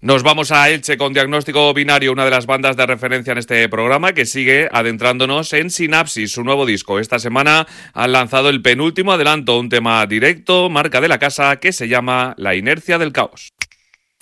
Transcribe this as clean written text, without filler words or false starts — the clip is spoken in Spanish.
Nos vamos a Elche con Diagnóstico Binario, una de las bandas de referencia en este programa que sigue adentrándonos en Sinapsis, su nuevo disco. Esta semana han lanzado el penúltimo adelanto, un tema directo, marca de la casa, que se llama La inercia del caos.